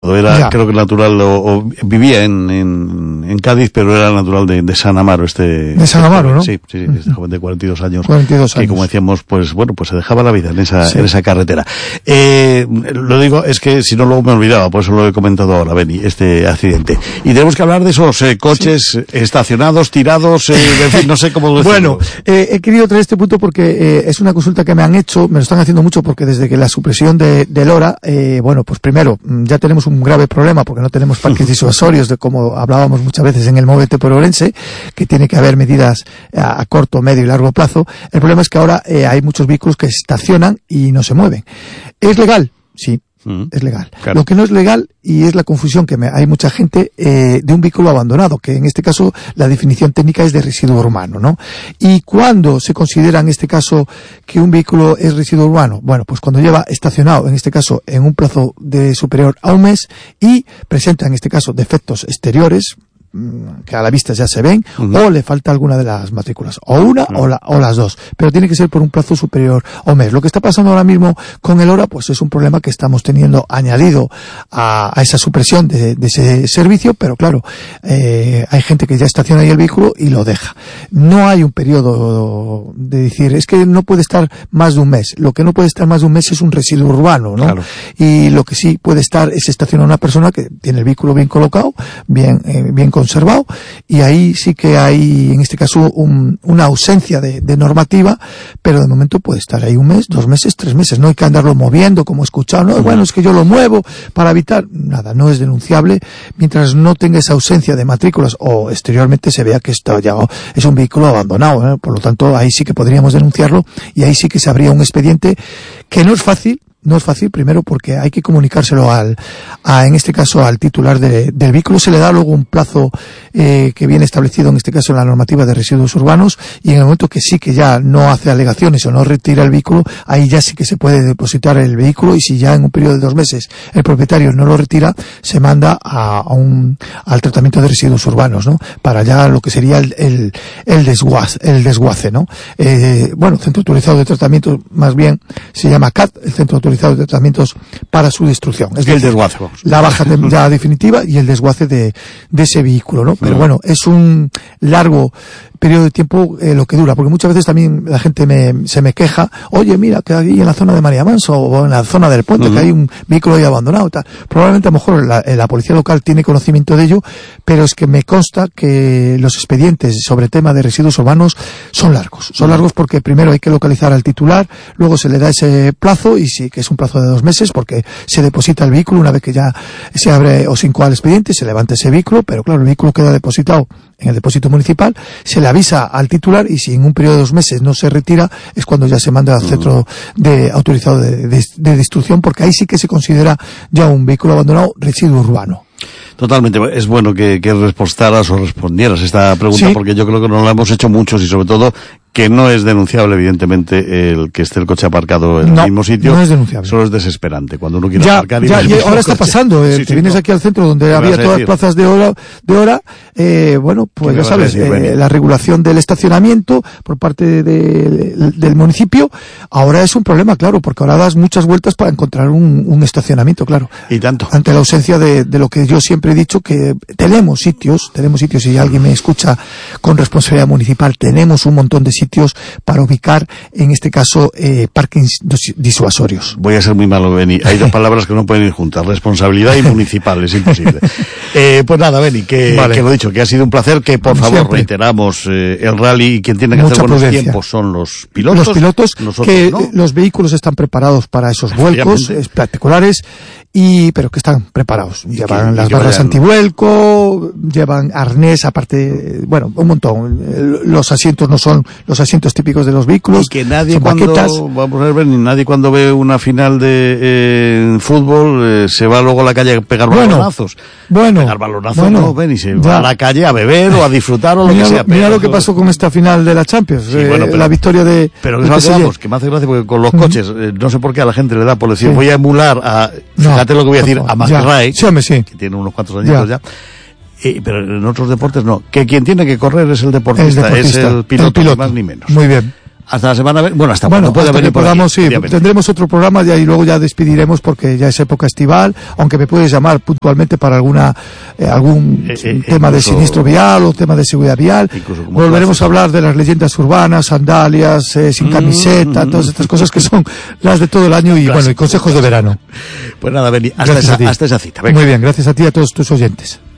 acuerdo. Era, creo que natural, o vivía en Cádiz, pero era natural de San Amaro. De San Amaro, ¿no? Sí, este joven de 42 años. 42 años. Que, como decíamos, pues se dejaba la vida en esa carretera. Lo digo, es que si no luego me olvidaba, por eso lo he comentado ahora, Beni, este accidente. Y tenemos que hablar de esos coches estacionados, tirados, en fin, no sé cómo decirlo. Bueno, he querido traer este punto porque es una consulta que me han hecho, me lo están haciendo mucho porque desde que la supresión del hora, bueno, pues primero, ya tenemos un grave problema porque no tenemos parques disuasorios, de como hablábamos muchas veces en el Móvete por Ourense, que tiene que haber medidas a corto, medio y largo plazo. El problema es que ahora hay muchos vehículos que estacionan y no se mueven. ¿Es legal? Sí. Es legal. Claro. Lo que no es legal, y es la confusión que hay mucha gente, de un vehículo abandonado, que en este caso la definición técnica es de residuo urbano, ¿no? ¿Y cuándo se considera en este caso que un vehículo es residuo urbano? Bueno, pues cuando lleva estacionado, en este caso, en un plazo de superior a un mes y presenta en este caso defectos exteriores, que a la vista ya se ven, o le falta alguna de las matrículas, o una o las dos, pero tiene que ser por un plazo superior a un mes. Lo que está pasando ahora mismo con el hora, pues es un problema que estamos teniendo añadido a esa supresión de ese servicio, pero claro, hay gente que ya estaciona ahí el vehículo y lo deja. No hay un periodo de decir, es que no puede estar más de un mes. Lo que no puede estar más de un mes es un residuo urbano, ¿no? Claro. Y lo que sí puede estar es estacionar una persona que tiene el vehículo bien colocado, bien conservado, y ahí sí que hay, en este caso, una ausencia de normativa, pero de momento puede estar ahí un mes, 2 meses, 3 meses. No hay que andarlo moviendo, como he escuchado, no, bueno, es que yo lo muevo para evitar. Nada, no es denunciable mientras no tenga esa ausencia de matrículas o exteriormente se vea que esto ya es un vehículo abandonado, ¿eh? Por lo tanto, ahí sí que podríamos denunciarlo y ahí sí que se habría un expediente que no es fácil. No es fácil, primero porque hay que comunicárselo en este caso al titular del vehículo. Se le da luego un plazo que viene establecido en este caso en la normativa de residuos urbanos, y en el momento que sí que ya no hace alegaciones o no retira el vehículo, ahí ya sí que se puede depositar el vehículo, y si ya en un periodo de 2 meses el propietario no lo retira, se manda al tratamiento de residuos urbanos, ¿no? Para ya lo que sería el desguace, ¿no? Bueno, Centro Autorizado de Tratamiento, más bien se llama CAT, el Centro Autorizado de Tratamientos para su destrucción. Es el desguace, vamos. La baja ya definitiva y el desguace de ese vehículo, ¿no? Pero bueno, es un largo periodo de tiempo lo que dura, porque muchas veces también la gente se me queja, oye, mira, que aquí en la zona de María Manso o en la zona del puente, que hay un vehículo ahí abandonado, tal. Probablemente a lo mejor la policía local tiene conocimiento de ello, pero es que me consta que los expedientes sobre tema de residuos urbanos son largos. Son largos porque primero hay que localizar al titular, luego se le da ese plazo, y sí que es un plazo de 2 meses, porque se deposita el vehículo una vez que ya se abre o se incoa el expediente, se levanta ese vehículo, pero claro, el vehículo queda depositado en el depósito municipal, se le avisa al titular, y si en un periodo de 2 meses no se retira, es cuando ya se manda al centro autorizado de destrucción, porque ahí sí que se considera ya un vehículo abandonado residuo urbano. Totalmente. Es bueno que respondieras esta pregunta, sí, porque yo creo que no la hemos hecho muchos, y sobre todo que no es denunciable, evidentemente, el que esté el coche aparcado en el mismo sitio. No es denunciable. Solo es desesperante. Cuando uno quiere aparcar y ahora está pasando. Te vienes aquí al centro donde había todas las plazas de hora, bueno, pues ya sabes, la regulación del estacionamiento por parte del municipio, ahora es un problema, claro, porque ahora das muchas vueltas para encontrar un estacionamiento, claro. Y tanto. Ante la ausencia de lo que yo siempre he dicho, que tenemos sitios, si alguien me escucha con responsabilidad municipal, tenemos un montón de sitios para ubicar, en este caso, parkings disuasorios. Voy a ser muy malo, Beni. Hay 2 palabras que no pueden ir juntas: responsabilidad y municipal. Es imposible. Pues nada, Beni, que lo he dicho, que ha sido un placer, que por favor reiteramos el rally, y quien tiene que hacer buenos tiempos son los pilotos. Los pilotos, que ¿no? Los vehículos están preparados para esos vuelcos particulares, pero que están preparados. Llevan las barras antivuelco, llevan arnés, aparte, bueno, un montón. Los asientos no son los asientos típicos de los vehículos. Y que nadie cuando ve una final de fútbol se va luego a la calle a pegar balonazos. Pegar balonazos no, ven, y se va a la calle a beber o a disfrutar o lo que sea. Mira lo que pasó con esta final de la Champions, la victoria de... Pero que me hace gracia, porque con los coches, no sé por qué a la gente le da por decir, voy a emular fíjate lo que voy a decir, a McRae, que tiene unos cuantos añitos ya. Pero en otros deportes no, que quien tiene que correr es el deportista, es el piloto, ni más ni menos. Muy bien. hasta la semana, bueno, hasta cuando pueda venir por podamos, aquí, sí, tendremos otro programa y luego ya despediremos porque ya es época estival, aunque me puedes llamar puntualmente para algún tema de siniestro vial o tema de seguridad vial. Volveremos a hablar de las leyendas urbanas, sandalias, sin camiseta, todas estas cosas que son las de todo el año y bueno, y consejos de verano. Pues nada, Beni, hasta esa cita. Venga. Muy bien, gracias a ti y a todos tus oyentes.